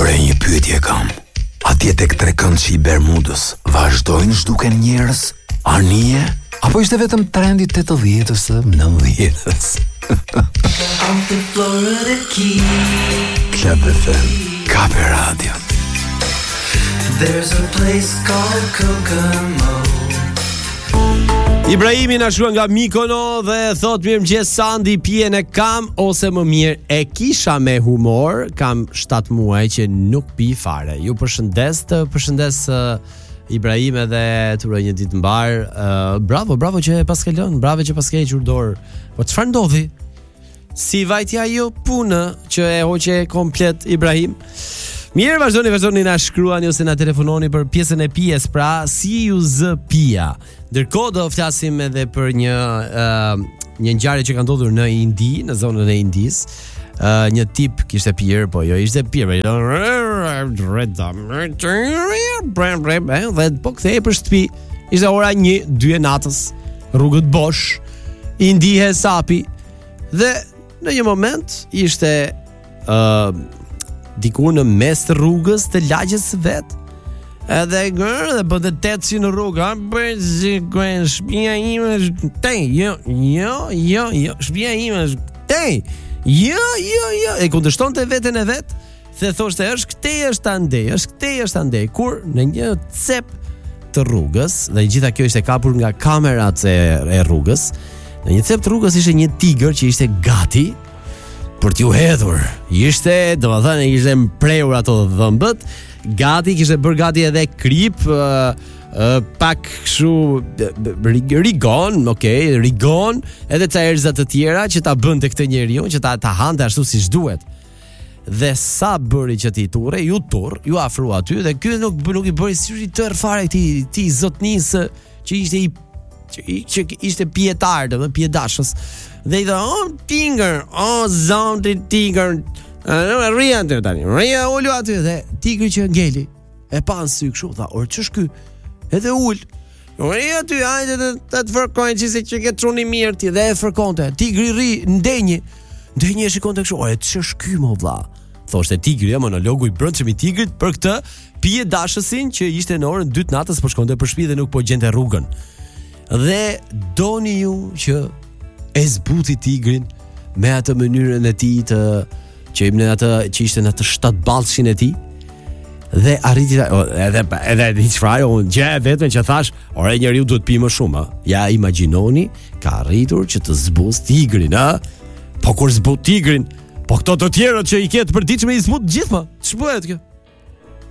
Ore, një pyetje kam. Atje tek trekëndshi i Bermudës, vazhdojnë zhduken njerëz? Anije? Apo ishte vetëm trendi 80-s, 90-s? Club FM, Kape Radio. There's a place called Kokomo. Ibrahimi na shkruan nga Mikono dhe thot mirëmëngjes Sandi, pijen e kam ose më mirë e kisha me humor, kam 7 muaj që nuk pi fare. Ju përshëndes Ibrahim edhe të uroj një ditë mbar. Bravo që pas ke lënë, bravo që pas ke hequr dorë. Po çfarë ndodhi? Si vajtja jo punë që e hoqe komplet Ibrahim? Mirë, vazhdoni na shkruani ose na telefononi për pjesën e pijes, pra si ju zë pija. Ndërkohë do flasim edhe për një ngjarje që ka ndodhur në Indi, në zonën e Indis. Një tip kishte pirë, po jo ishte pirë. Dhe po kthehej për shtëpi. Ishte ora 1-2 e natës. Rrugët bosh, i ndihe sapi. Dhe në një moment ishte diku në mes të rrugës të lagjes së vet. Edhe dhe bënte tetësi në rrugë, shtëpia ime shtëpia ime e kundërshtonte veten e vet, se thoshte është këtej është andej, kur në një cep të rrugës, dhe gjitha kjo ishte kapur nga kamerat e rrugës, në një cep të rrugës ishte një tigër që ishte gati për t'ju hedhur. Ishte mprehur ato dhëmbët, gati, kishte bërë gati edhe krip, pak kështu rigon, edhe ca erza të tjera që ta bënte këtë njeriu, që ta hante ashtu siç duhet. Dhe sa bëri që ti turre, ju afrua aty dhe ky nuk i bëri syri tërë fare këtij zotnisë që ishte pietar, domethënë piedashës. Dhe i tha, tigër, zonti tigër, rria aty tani, rria ulu aty, dhe tigri që ngeli, e pa në sy kështu, tha, orë ç'është ky? Edhe ul, rria aty, hajde të fërkojnë që ke truni mirë ti, dhe e fërkonte, tigri ri, ndenjë e shikonte kështu, orë ç'është ky mo vlla? Thoshte tigri, monologu i brendshëm i tigrit për këtë piedashësin që ishte në orën 2 të natës, po shkonte për shtëpi dhe nuk po gjente rrugën. Dhe doni ju që e zbuti tigrin me atë mënyrën e tij që ishte në atë 7 ballshin e tij, dhe arriti edhe çfarë gjë vetëm që thash, ore njeriu duhet pi më shumë. Ja imagjinoni, ka arritur që të zbuz tigrin, po kur zbut tigrin, po këto të tjerët që i ketë përditshme i zbut gjithë, ç'bëhet kjo?